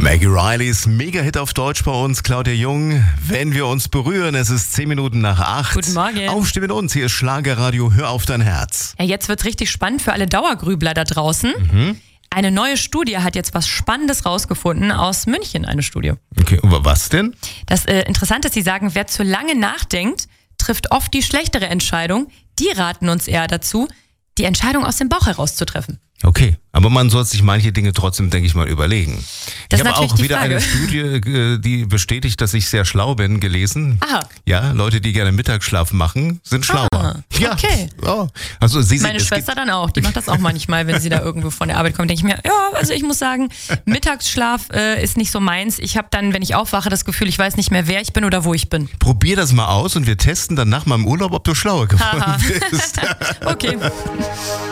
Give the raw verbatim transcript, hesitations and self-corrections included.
Maggie Rileys Mega-Hit auf Deutsch bei uns, Claudia Jung. Wenn wir uns berühren, es ist zehn Minuten nach acht. Guten Morgen. Aufstehen mit uns, hier ist Schlagerradio, hör auf dein Herz. Ja, jetzt wird's richtig spannend für alle Dauergrübler da draußen. Mhm. Eine neue Studie hat jetzt was Spannendes rausgefunden aus München, eine Studie. Okay, aber was denn? Das äh, Interessante ist, sie sagen, wer zu lange nachdenkt, trifft oft die schlechtere Entscheidung. Die raten uns eher dazu, die Entscheidung aus dem Bauch heraus zu treffen. Okay, aber man sollte sich manche Dinge trotzdem, denke ich mal, überlegen. Das ich ist habe natürlich auch die wieder Frage. eine Studie, die bestätigt, dass ich sehr schlau bin, gelesen. Aha. Ja, Leute, die gerne Mittagsschlaf machen, sind schlauer. Ah, ja. okay. Oh. Also sie, Meine es Schwester dann auch, die macht das auch manchmal, wenn sie da irgendwo von der Arbeit kommt, denke ich mir, ja, also ich muss sagen, Mittagsschlaf äh, ist nicht so meins. Ich habe dann, wenn ich aufwache, das Gefühl, ich weiß nicht mehr, wer ich bin oder wo ich bin. Probier das mal aus und wir testen dann nach meinem Urlaub, ob du schlauer geworden Haha. bist. Okay.